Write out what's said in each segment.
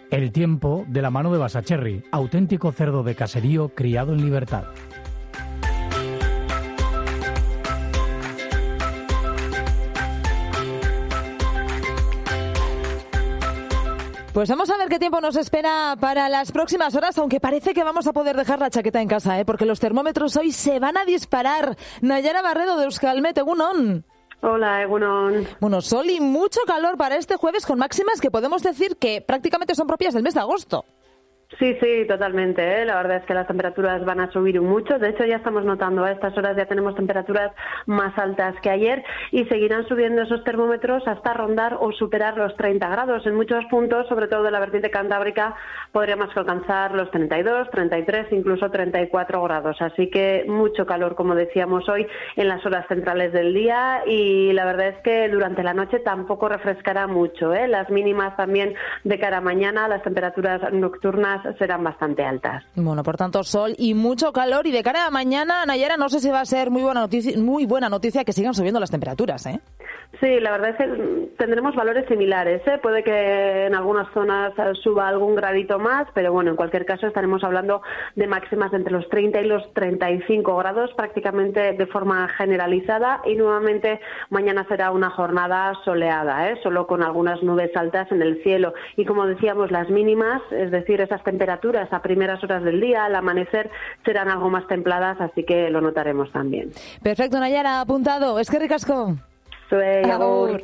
El tiempo de la mano de Basacherry, auténtico cerdo de caserío criado en libertad. Pues vamos a ver qué tiempo nos espera para las próximas horas, aunque parece que vamos a poder dejar la chaqueta en casa, porque los termómetros hoy se van a disparar. Nayara Barredo de Euskalmet, Egunon. Hola, Egunon. Bueno, sol y mucho calor para este jueves, con máximas que podemos decir que prácticamente son propias del mes de agosto. Sí, totalmente, ¿eh? La verdad es que las temperaturas van a subir mucho. De hecho, ya estamos notando a estas horas ya tenemos temperaturas más altas que ayer y seguirán subiendo esos termómetros hasta rondar o superar los 30 grados. En muchos puntos, sobre todo de la vertiente cantábrica, podríamos alcanzar los 32, 33, incluso 34 grados. Así que mucho calor, como decíamos hoy, en las horas centrales del día, y la verdad es que durante la noche tampoco refrescará mucho, ¿eh? Las mínimas también de cara a mañana, las temperaturas nocturnas serán bastante altas. Bueno, por tanto, sol y mucho calor. Y de cara a mañana, Nayara, no sé si va a ser muy buena noticia que sigan subiendo las temperaturas, ¿eh? Sí, la verdad es que tendremos valores similares, ¿eh? Puede que en algunas zonas suba algún gradito más, pero bueno, en cualquier caso estaremos hablando de máximas entre los 30 y los 35 grados prácticamente de forma generalizada, y nuevamente mañana será una jornada soleada, ¿eh? Solo con algunas nubes altas en el cielo. Y como decíamos, las mínimas, es decir, esas temperaturas a primeras horas del día, al amanecer, serán algo más templadas, así que lo notaremos también. Perfecto, Nayara, apuntado. Es que ricasco. Soy Agur.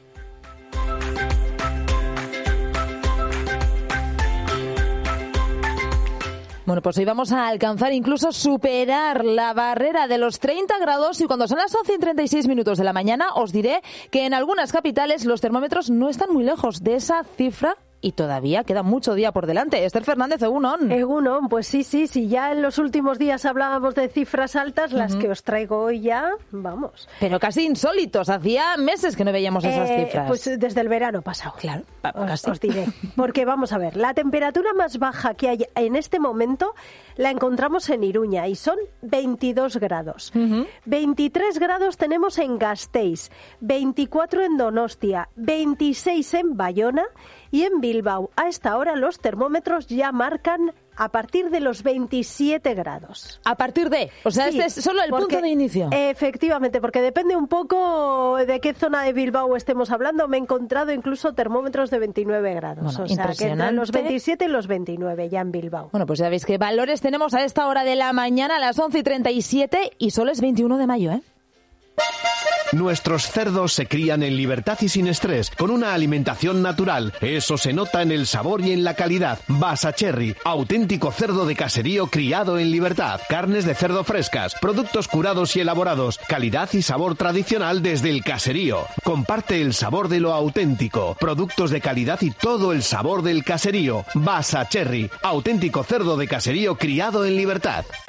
Bueno, pues hoy vamos a alcanzar, incluso superar la barrera de los 30 grados, y cuando son las 11:36 de la mañana os diré que en algunas capitales los termómetros no están muy lejos de esa cifra. Y todavía queda mucho día por delante. Esther Fernández, Egunon. Egunon, pues sí, ya en los últimos días hablábamos de cifras altas, las que os traigo hoy ya, vamos. Pero casi insólitos, hacía meses que no veíamos esas cifras. Pues desde el verano pasado. Claro, os diré. Porque vamos a ver, la temperatura más baja que hay en este momento la encontramos en Iruña y son 22 grados. 23 grados tenemos en Gasteiz, 24 en Donostia, 26 en Bayona. Y en Bilbao, a esta hora, los termómetros ya marcan a partir de los 27 grados. ¿A partir de? O sea, sí, este es solo el punto de inicio. Efectivamente, porque depende un poco de qué zona de Bilbao estemos hablando. Me he encontrado incluso termómetros de 29 grados. Bueno, o sea, que entre los 27 y los 29 ya en Bilbao. Bueno, pues ya veis qué valores tenemos a esta hora de la mañana, a las 11:37, y solo es 21 de mayo, ¿eh? Nuestros cerdos se crían en libertad y sin estrés, con una alimentación natural. Eso se nota en el sabor y en la calidad. Basacherry, auténtico cerdo de caserío criado en libertad. Carnes de cerdo frescas, productos curados y elaborados, calidad y sabor tradicional desde el caserío. Comparte el sabor de lo auténtico. Productos de calidad y todo el sabor del caserío. Basacherry, auténtico cerdo de caserío criado en libertad.